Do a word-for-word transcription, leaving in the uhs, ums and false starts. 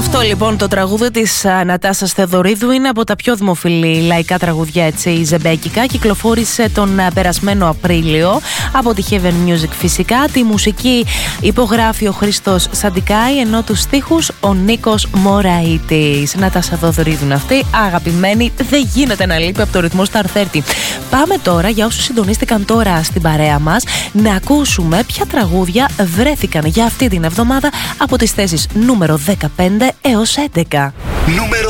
Αυτό λοιπόν το τραγούδι της Νατάσας Θεοδωρίδου είναι από τα πιο δημοφιλή λαϊκά τραγουδιά, έτσι, ζεμπέκικα. Κυκλοφόρησε τον περασμένο Απρίλιο από τη Heaven Music φυσικά. Τη μουσική υπογράφει ο Χρήστος Σαντικάη, ενώ τους στίχους ο Νίκος Μωραΐτης. Νατάσα Θεοδωρίδου είναι αυτή, αγαπημένη, δεν γίνεται να λείπει από το ρυθμό Star τριάντα. Πάμε τώρα, για όσους συντονίστηκαν τώρα στην παρέα μας, να ακούσουμε ποια τραγούδια βρέθηκαν για αυτή την εβδομάδα από τις θέσεις νούμερο δεκαπέντε έως έντεκα. Νούμερο